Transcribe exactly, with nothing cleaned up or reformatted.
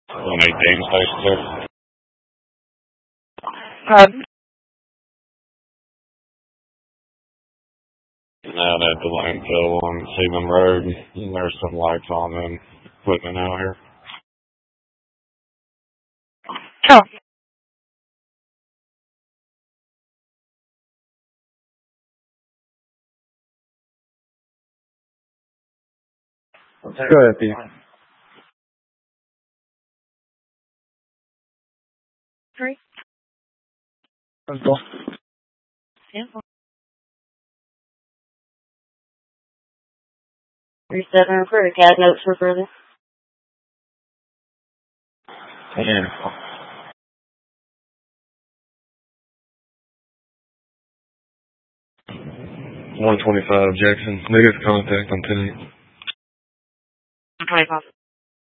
One eighteen station there. Uh, Now at the landfill on Seaman Road, and there's some lights on and equipment out here. oh, Go ahead, Pete. three. Let's go. Yeah. Three seven recruiter. Cat notes for further. And one twenty-five Jackson. Negative contact on ten. twenty-five.